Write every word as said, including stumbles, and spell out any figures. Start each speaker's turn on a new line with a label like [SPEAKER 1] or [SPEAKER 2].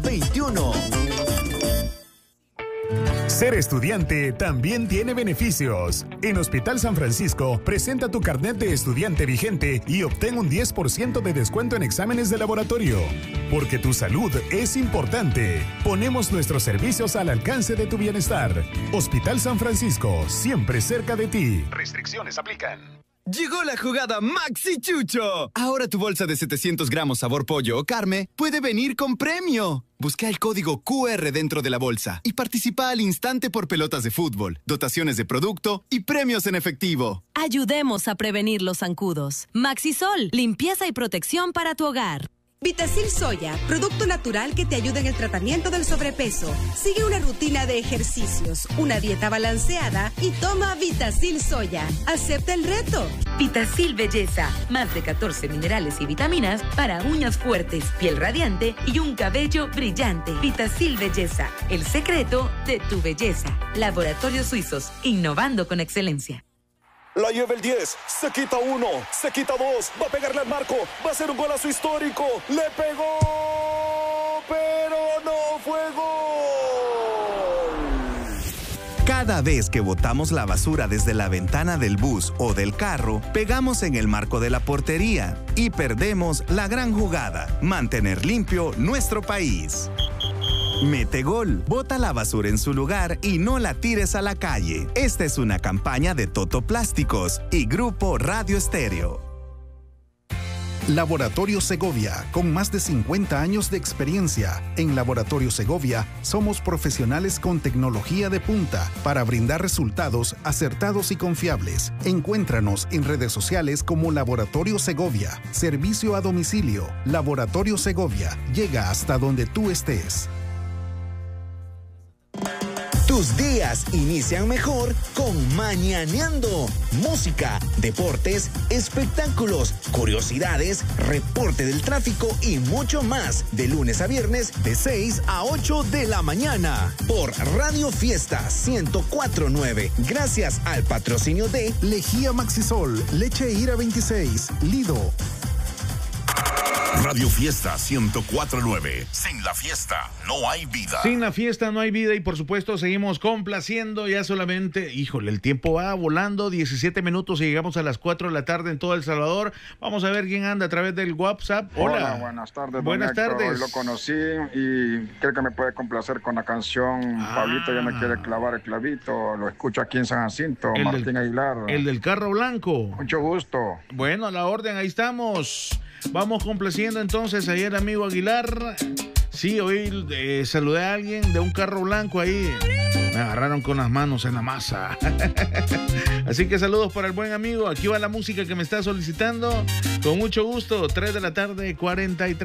[SPEAKER 1] veintiuno.
[SPEAKER 2] Ser estudiante también tiene beneficios. En Hospital San Francisco, presenta tu carnet de estudiante vigente y obtén un diez por ciento de descuento en exámenes de laboratorio. Porque tu salud es importante. Ponemos nuestros servicios al alcance de tu bienestar. Hospital San Francisco, siempre cerca de ti. Restricciones aplican.
[SPEAKER 1] Llegó la jugada Maxi Chucho. Ahora tu bolsa de setecientos gramos sabor pollo o carne puede venir con premio. Busca el código Q R dentro de la bolsa y participa al instante por pelotas de fútbol, dotaciones de producto y premios en efectivo.
[SPEAKER 3] Ayudemos a prevenir los zancudos. Maxisol, limpieza y protección para tu hogar.
[SPEAKER 4] Vitacil Soya, producto natural que te ayuda en el tratamiento del sobrepeso. Sigue una rutina de ejercicios, una dieta balanceada y toma Vitacil Soya. Acepta el reto.
[SPEAKER 5] Vitacil Belleza, más de catorce minerales y vitaminas para uñas fuertes, piel radiante y un cabello brillante. Vitacil Belleza, el secreto de tu belleza. Laboratorios Suizos, innovando con excelencia.
[SPEAKER 6] La lleva el diez, se quita uno, se quita dos, va a pegarle al marco, va a ser un golazo histórico, le pegó, pero no fue gol.
[SPEAKER 7] Cada vez que botamos la basura desde la ventana del bus o del carro, pegamos en el marco de la portería y perdemos la gran jugada, mantener limpio nuestro país. Mete gol, bota la basura en su lugar y no la tires a la calle. Esta es una campaña de Toto Plásticos y Grupo Radio Estéreo.
[SPEAKER 8] Laboratorio Segovia, con más de cincuenta años de experiencia. En Laboratorio Segovia somos profesionales con tecnología de punta para brindar resultados acertados y confiables. Encuéntranos en redes sociales como Laboratorio Segovia. Servicio a domicilio. Laboratorio Segovia. Llega hasta donde tú estés.
[SPEAKER 9] Tus días inician mejor con Mañaneando. Música, deportes, espectáculos, curiosidades, reporte del tráfico y mucho más. De lunes a viernes de seis a ocho de la mañana. Por Radio Fiesta ciento cuatro punto nueve. Gracias al patrocinio de
[SPEAKER 8] Lejía Maxisol, Leche Ira veintiséis, Lido.
[SPEAKER 10] Radio Fiesta ciento cuatro punto nueve. Sin la fiesta no hay vida.
[SPEAKER 11] Sin la fiesta no hay vida y por supuesto seguimos complaciendo ya solamente, híjole, el tiempo va volando, diecisiete minutos y llegamos a las cuatro de la tarde en todo El Salvador. Vamos a ver quién anda a través del WhatsApp. Hola.
[SPEAKER 12] Hola, buenas tardes.
[SPEAKER 11] Buenas tardes.
[SPEAKER 12] Hoy lo conocí y creo que me puede complacer con la canción ah. Pablito ya me quiere clavar el clavito. Lo escucho aquí en San Jacinto, el Martín del, Aguilar.
[SPEAKER 11] El del carro blanco.
[SPEAKER 12] Mucho gusto.
[SPEAKER 11] Bueno, a la orden, ahí estamos. Vamos complaciendo entonces ayer, amigo Aguilar. Sí, hoy eh, saludé a alguien de un carro blanco ahí. Me agarraron con las manos en la masa. Así que saludos para el buen amigo. Aquí va la música que me está solicitando. Con mucho gusto, tres de la tarde, cuarenta y tres.